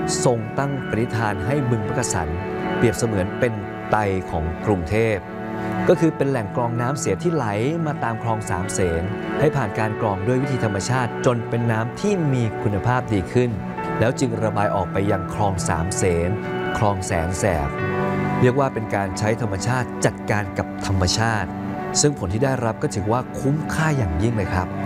ทรงตั้งปณิธานให้บึงมักกะสันเปรียบเสมือนเป็นไตของกรุงเทพก็คือเป็นแหล่งกรองน้ำเสียที่ไหลมาตามคลองสามเสนให้ผ่านการกรองด้วยวิธีธรรมชาติจนเป็นน้ำที่มีคุณภาพดีขึ้นแล้วจึงระบายออกไปยังคลองสามเสนคลองแสนแสบเรียกว่าเป็นการใช้ธรรมชาติจัดการกับธรรมชาติซึ่งผลที่ได้รับก็ถือว่าคุ้มค่าอย่างยิ่งเลยครับ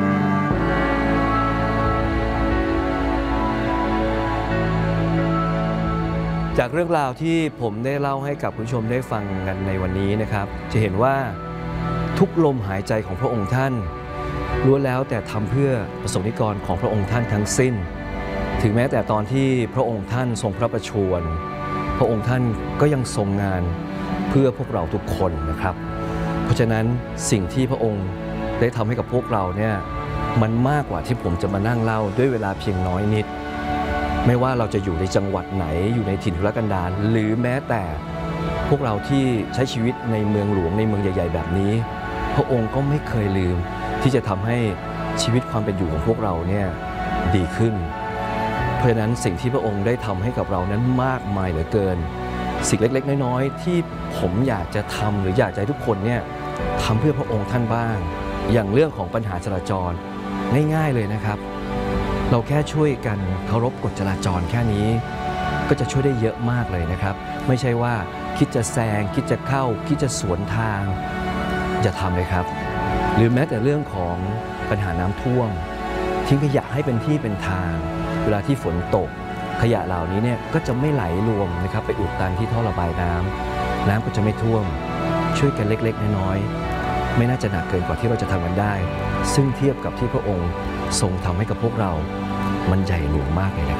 จากเรื่องราวที่ผมได้เล่าให้กับคุณผู้ชมได้ฟังกันในวันนี้นะครับจะเห็นว่าทุกลมหายใจของพระองค์ท่านล้วนแล้วแต่ทำเพื่อประสงค์นิกรของพระองค์ท่านทั้งสิ้นถึงแม้แต่ตอนที่พระองค์ท่านทรงพระประชวรพระองค์ท่านก็ยังทรงงานเพื่อพวกเราทุกคนนะครับเพราะฉะนั้นสิ่งที่พระองค์ได้ทำให้กับพวกเราเนี่ยมันมากกว่าที่ผมจะมานั่งเล่าด้วยเวลาเพียงน้อยนิดไม่ว่าเราจะอยู่ในจังหวัดไหนอยู่ในถิ่นทุรกันดารหรือแม้แต่พวกเราที่ใช้ชีวิตในเมืองหลวงในเมืองใหญ่ๆแบบนี้พระองค์ก็ไม่เคยลืมที่จะทำให้ชีวิตความเป็นอยู่ของพวกเราเนี่ยดีขึ้นเพราะฉะนั้นสิ่งที่พระองค์ได้ทำให้กับเรานั้นมากมายเหลือเกินสิ่งเล็กๆน้อยๆที่ผมอยากจะทำหรืออยากจะให้ทุกคนเนี่ยทำเพื่อพระองค์ท่านบ้างอย่างเรื่องของปัญหาจราจรง่ายๆเลยนะครับเราแค่ช่วยกันเคารพกฎจราจรแค่นี้ก็จะช่วยได้เยอะมากเลยนะครับไม่ใช่ว่าคิดจะแซงคิดจะเข้าคิดจะสวนทางอย่าทำเลยครับหรือแม้แต่เรื่องของปัญหาน้ำท่วมทิ้งขยะให้เป็นที่เป็นทางเวลาที่ฝนตกขยะเหล่านี้เนี่ยก็จะไม่ไหลรวมนะครับไปอุดตันที่ท่อระบายน้ำก็จะไม่ท่วมช่วยกันเล็กๆน้อยๆไม่น่าจะหนักเกินกว่าที่เราจะทำกันได้ซึ่งเทียบกับที่พระองค์ทรงทำให้กับพวกเรามันใหญ่หลวงมากเลยนะครับ